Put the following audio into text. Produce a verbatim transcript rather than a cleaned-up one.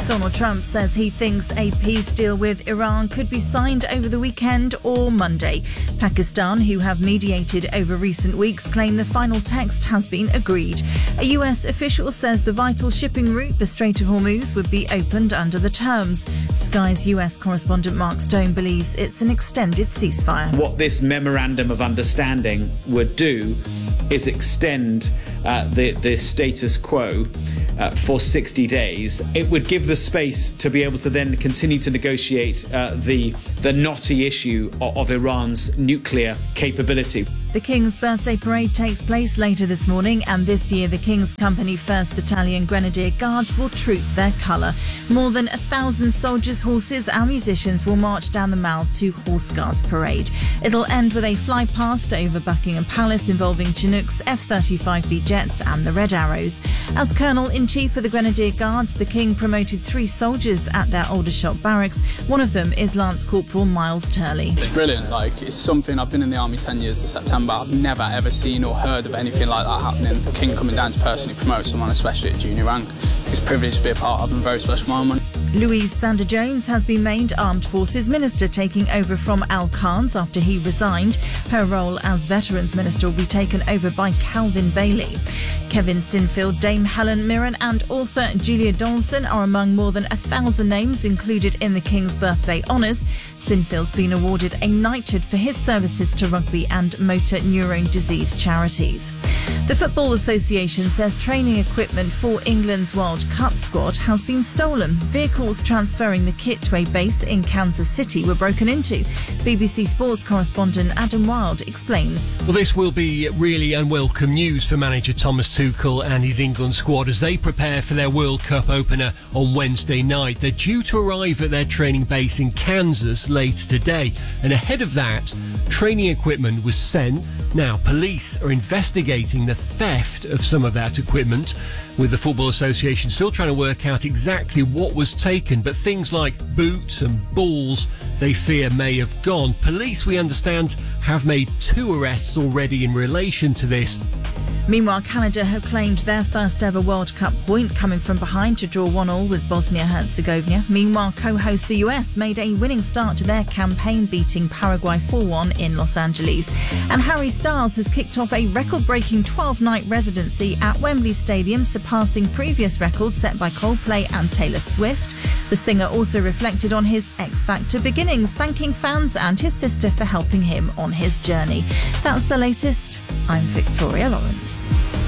Donald Trump says he thinks a peace deal with Iran could be signed over the weekend or Monday. Pakistan, who have mediated over recent weeks, claim the final text has been agreed. A U S official says the vital shipping route, the Strait of Hormuz, would be opened under the terms. Sky's U S correspondent Mark Stone believes it's an extended ceasefire. What this memorandum of understanding would do is extend uh, the, the status quo uh, for sixty days. It would give the space to be able to then continue to negotiate uh, the, the knotty issue of, of Iran's nuclear capability. The King's birthday parade takes place later this morning, and this year the King's Company first Battalion Grenadier Guards will troop their colour. More than a thousand soldiers, horses and musicians will march down the Mall to Horse Guards Parade. It'll end with a fly-past over Buckingham Palace involving Chinooks, F thirty-five B jets and the Red Arrows. As Colonel-in-Chief of the Grenadier Guards, the King promoted three soldiers at their Aldershot barracks. One of them is Lance Corporal Miles Turley. It's brilliant. Like, it's something. I've been in the Army ten years this September. I've never ever seen or heard of anything like that happening. The King coming down to personally promote someone, especially at junior rank, is privileged to be a part of, and a very special moment. Louise Sander-Jones has been made Armed Forces Minister, taking over from Al Khan's after he resigned. Her role as Veterans Minister will be taken over by Calvin Bailey. Kevin Sinfield, Dame Helen Mirren and author Julia Donaldson are among more than a thousand names included in the King's birthday honours. Sinfield's been awarded a knighthood for his services to rugby and motor neurone disease charities. The Football Association says training equipment for England's World Cup squad has been stolen. Vehicles transferring the kit to a base in Kansas City were broken into. B B C Sports correspondent Adam Wilde explains. Well, this will be really unwelcome news for manager Thomas Tuchel and his England squad as they prepare for their World Cup opener on Wednesday night. They're due to arrive at their training base in Kansas later today, and ahead of that, training equipment was sent. Now, police are investigating the theft of some of that equipment, with the Football Association still trying to work out exactly what was taken, but things like boots and balls they fear may have gone. Police, we understand, have made two arrests already in relation to this. Meanwhile, Canada have claimed their first ever World Cup point, coming from behind to draw one all with Bosnia-Herzegovina. Meanwhile, co-host the U S made a winning start to their campaign, beating Paraguay four one in Los Angeles. And Harry Styles has kicked off a record-breaking twelve-night residency at Wembley Stadium, surpassing previous records set by Coldplay and Taylor Swift. The singer also reflected on his X Factor beginnings, thanking fans and his sister for helping him on his journey. That's the latest. I'm Victoria Lawrence.